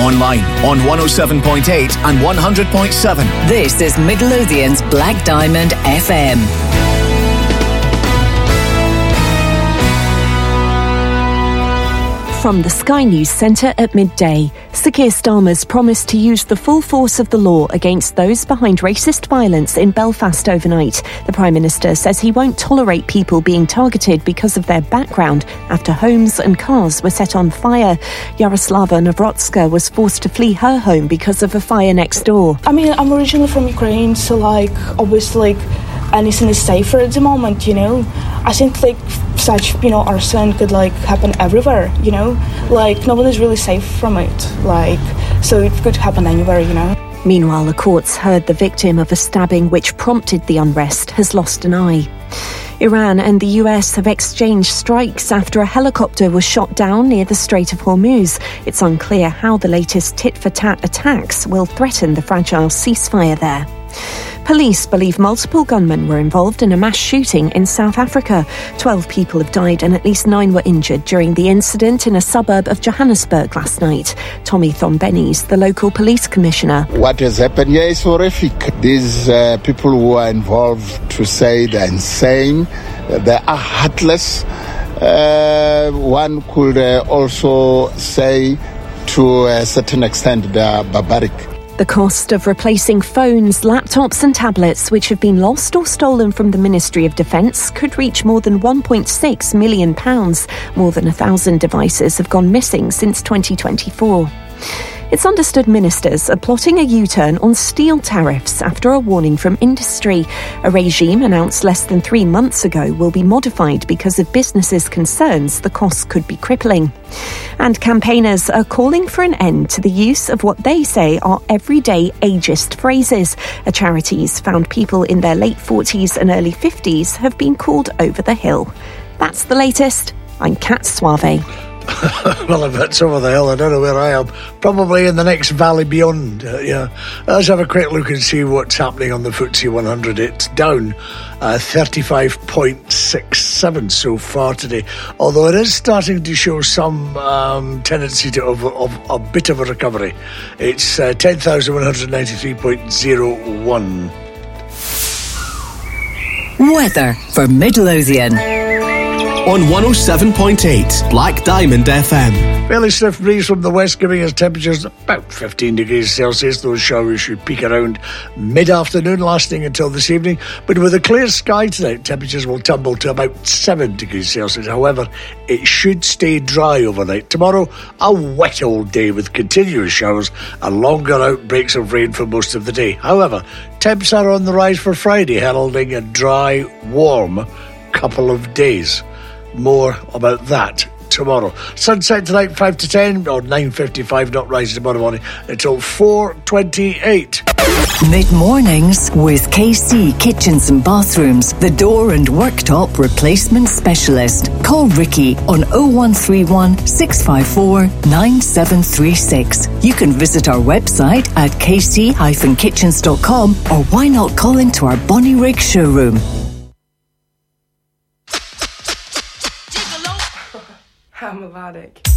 online on 107.8 and 100.7. This is Midlothian's Black Diamond FM. From the Sky News Centre at midday, Sir Keir Starmer's promised to use the full force of the law against those behind racist violence in Belfast overnight. The Prime Minister says he won't tolerate people being targeted because of their background after homes and cars were set on fire. Yaroslava Nawrocka was forced to flee her home because of a fire next door. I mean, I'm originally from Ukraine, so obviously anything is safer at the moment, I think such, arson could happen everywhere, no one is really safe from it, so it could happen anywhere, Meanwhile, the courts heard the victim of a stabbing which prompted the unrest has lost an eye. Iran and the US have exchanged strikes after a helicopter was shot down near the Strait of Hormuz. It's unclear how the latest tit-for-tat attacks will threaten the fragile ceasefire there. Police believe multiple gunmen were involved in a mass shooting in South Africa. 12 people have died and at least 9 were injured during the incident in a suburb of Johannesburg last night. Tommy Thombenny is the local police commissioner. What has happened here is horrific. These people who are involved, to say they're insane, they are heartless. One could also say to a certain extent they are barbaric. The cost of replacing phones, laptops and tablets which have been lost or stolen from the Ministry of Defence could reach more than £1.6 million. More than 1,000 devices have gone missing since 2024. It's understood ministers are plotting a U-turn on steel tariffs after a warning from industry. A regime announced less than 3 months ago will be modified because of businesses' concerns the costs could be crippling. And campaigners are calling for an end to the use of what they say are everyday ageist phrases. A charity's found people in their late 40s and early 50s have been called over the hill. That's the latest. I'm Kat Suave. Well, if it's over the hill, I don't know where I am. Probably in the next valley beyond. Let's have a quick look and see what's happening on the FTSE 100. It's down 35.67 so far today, although it is starting to show some tendency to of a bit of a recovery. It's 10,193.01. Weather for Midlothian. On 107.8 Black Diamond FM. Fairly stiff breeze from the west, giving us temperatures about 15 degrees Celsius. Those showers should peak around mid-afternoon, lasting until this evening. But with a clear sky tonight, temperatures will tumble to about 7 degrees Celsius. However, it should stay dry overnight. Tomorrow, a wet old day with continuous showers and longer outbreaks of rain for most of the day. However, temps are on the rise for Friday, heralding a dry, warm couple of days. More about that tomorrow. Sunset tonight 5 to 10 or 9:55, not rising tomorrow morning until 4:28. Mid-mornings with KC Kitchens and Bathrooms, the door and worktop replacement specialist. Call Ricky on 0131 654 9736. You can visit our website at kc-kitchens.com or why not call into our Bonnyrigg showroom. I'm melodic.